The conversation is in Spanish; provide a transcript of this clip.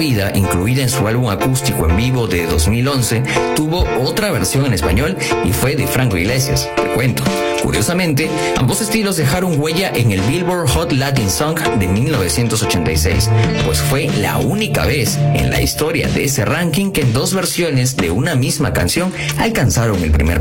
Vida, incluida en su álbum acústico en vivo de 2011, tuvo otra versión en español y fue de Franco Iglesias. Te cuento. Curiosamente, ambos estilos dejaron huella en el Billboard Hot Latin Song de 1986, pues fue la única vez en la historia de ese ranking que dos versiones de una misma canción alcanzaron el primer